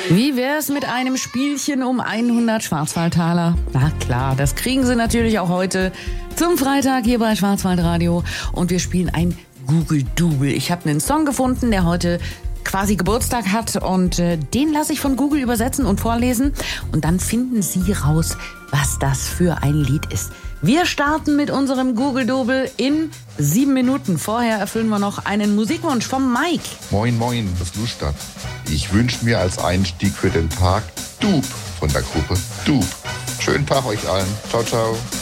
Wie wär's mit einem Spielchen um 100 Schwarzwaldtaler? Na klar, das kriegen Sie natürlich auch heute zum Freitag hier bei Schwarzwaldradio. Und wir spielen ein Google-Double. Ich habe einen Song gefunden, der heute quasi Geburtstag hat. Und den lasse ich von Google übersetzen und vorlesen. Und dann finden Sie raus, was das für ein Lied ist. Wir starten mit unserem Google-Double in 7 Minuten. Vorher erfüllen wir noch einen Musikwunsch vom Mike. Moin, moin, das ist Lustadt. Ich wünsche mir als Einstieg für den Tag Dupe von der Gruppe Dupe. Schönen Tag euch allen. Ciao, ciao.